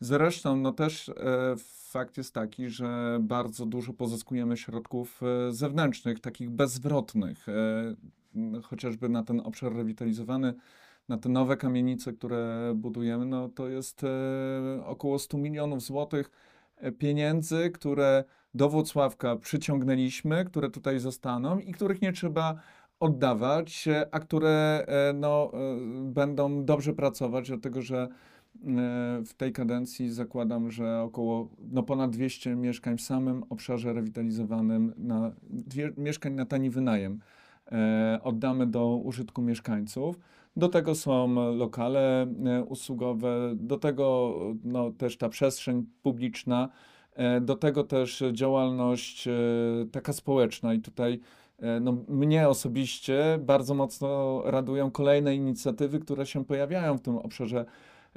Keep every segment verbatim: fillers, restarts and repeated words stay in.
Zresztą, no też e, fakt jest taki, że bardzo dużo pozyskujemy środków e, zewnętrznych, takich bezzwrotnych, e, m, chociażby na ten obszar rewitalizowany, na te nowe kamienice, które budujemy, no to jest e, około sto milionów złotych e, pieniędzy, które do Włocławka przyciągnęliśmy, które tutaj zostaną i których nie trzeba oddawać, e, a które e, no, e, będą dobrze pracować, dlatego że w tej kadencji zakładam, że około no ponad dwieście mieszkań w samym obszarze rewitalizowanym, na, dwie, mieszkań na tani wynajem e, oddamy do użytku mieszkańców. Do tego są lokale e, usługowe, do tego no, też ta przestrzeń publiczna, e, do tego też działalność e, taka społeczna i tutaj e, no, mnie osobiście bardzo mocno radują kolejne inicjatywy, które się pojawiają w tym obszarze e,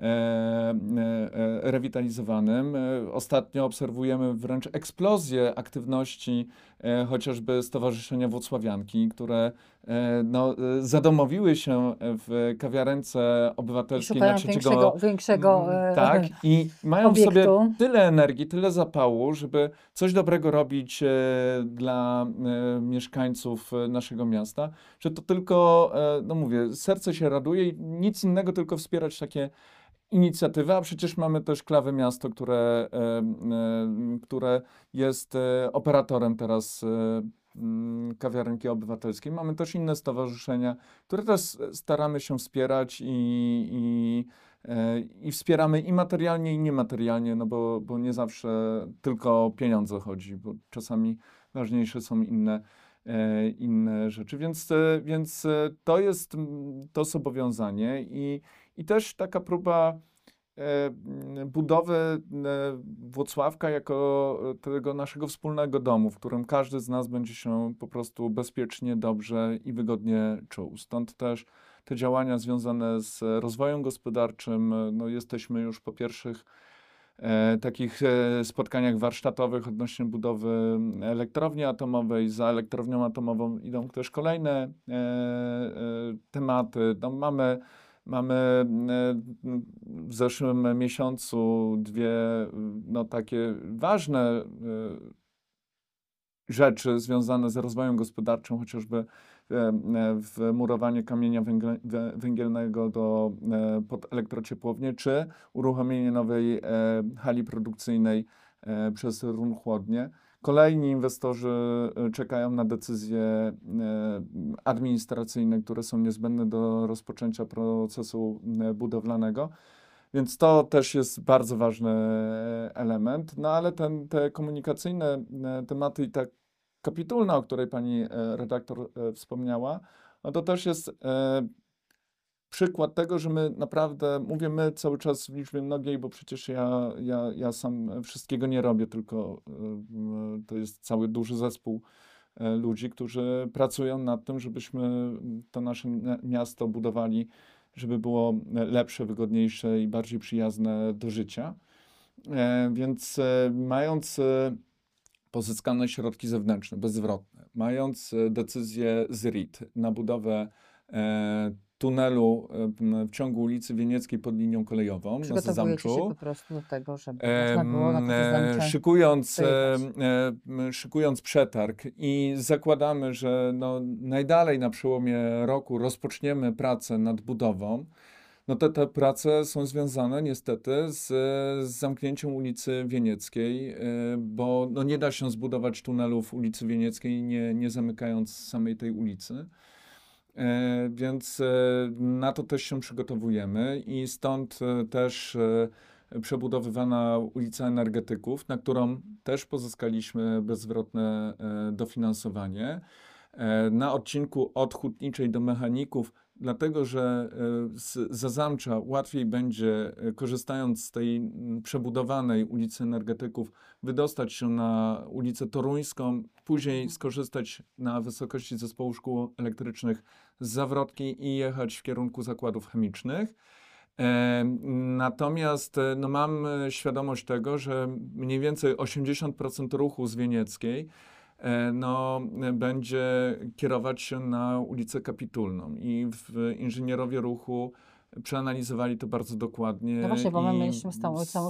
e, rewitalizowanym. E, Ostatnio obserwujemy wręcz eksplozję aktywności e, chociażby Stowarzyszenia Włocławianki, które e, no, e, zadomowiły się w kawiarence I obywatelskiej na szukają trzeciego. większego, większego Mm, e, Tak, i mają w sobie obiektu. tyle energii, tyle zapału, żeby coś dobrego robić e, dla e, mieszkańców e, naszego miasta, że to tylko, e, no mówię, serce się raduje i nic innego, tylko wspierać takie inicjatywy, a przecież mamy też Klawy Miasto, które, e, e, które jest e, operatorem teraz e, mm, kawiarenki obywatelskiej. Mamy też inne stowarzyszenia, które też staramy się wspierać i, i, e, i wspieramy i materialnie, i niematerialnie, no bo, bo nie zawsze tylko o pieniądze chodzi, bo czasami ważniejsze są inne, e, inne rzeczy. Więc, e, więc e, to jest mm, to zobowiązanie i i też taka próba e, m, budowy e, Włocławka jako e, tego naszego wspólnego domu, w którym każdy z nas będzie się po prostu bezpiecznie, dobrze i wygodnie czuł. Stąd też te działania związane z rozwojem gospodarczym, e, no jesteśmy już po pierwszych e, takich e, spotkaniach warsztatowych odnośnie budowy elektrowni atomowej. Za elektrownią atomową idą też kolejne e, e, tematy. No, mamy Mamy e, w zeszłym miesiącu dwie no, takie ważne e, rzeczy związane z rozwojem gospodarczym, chociażby e, e, wmurowanie kamienia węgle, wę- węgielnego do, e, pod elektrociepłownię, czy uruchomienie nowej e, hali produkcyjnej e, przez R U N Chłodnie. Kolejni inwestorzy e, czekają na decyzje e, administracyjne, które są niezbędne do rozpoczęcia procesu e, budowlanego. Więc to też jest bardzo ważny e, element. No ale ten, te komunikacyjne e, tematy i ta kapitulna, o której pani e, redaktor e, wspomniała, no to też jest e, przykład tego, że my naprawdę, mówię my cały czas w liczbie mnogiej, bo przecież ja, ja, ja sam wszystkiego nie robię, tylko e, m, to jest cały duży zespół e, ludzi, którzy pracują nad tym, żebyśmy to nasze mia- miasto budowali, żeby było lepsze, wygodniejsze i bardziej przyjazne do życia. E, Więc e, mając e, pozyskane środki zewnętrzne, bezzwrotne, mając e, decyzję z R I T na budowę e, tunelu e, m, w ciągu ulicy Wienieckiej pod linią kolejową na Przygotowujecie się Zazamczu, po prostu do tego, żeby można było na em, to e, zazęcze szykując, e, dojechać. e, m, szykując przetarg i zakładamy, że no, najdalej na przełomie roku rozpoczniemy pracę nad budową, no to te prace są związane niestety z, z zamknięciem ulicy Wienieckiej, y, bo no nie da się zbudować tunelu w ulicy Wienieckiej, nie, nie zamykając samej tej ulicy. E, Więc e, na to też się przygotowujemy i stąd e, też e, przebudowywana ulica Energetyków, na którą też pozyskaliśmy bezzwrotne e, dofinansowanie. E, Na odcinku od hutniczej do mechaników, dlatego że e, z Zazamcza łatwiej będzie, e, korzystając z tej mm, przebudowanej ulicy Energetyków, wydostać się na ulicę Toruńską, później Mhm. skorzystać na wysokości zespołu szkół elektrycznych z Zawrotki i jechać w kierunku zakładów chemicznych. E, Natomiast e, no mam e, świadomość tego, że mniej więcej osiemdziesiąt procent ruchu z Wienieckiej e, no, e, będzie kierować się na ulicę Kapitulną i w inżynierowie ruchu przeanalizowali to bardzo No dokładnie właśnie, bo my i mieliśmy z tą ulicą s-